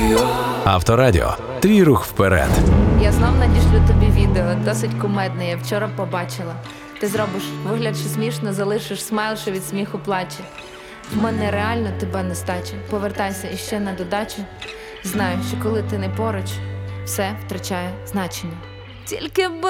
Авторадіо. Твій рух вперед. Я знов надішлю тобі відео, досить кумедне, я вчора побачила. Ти зробиш вигляд, що смішно, залишиш смайл, що від сміху плаче. В мене реально тебе нестача. Повертайся іще на додачу. Знаю, що коли ти не поруч, все втрачає значення. Тільки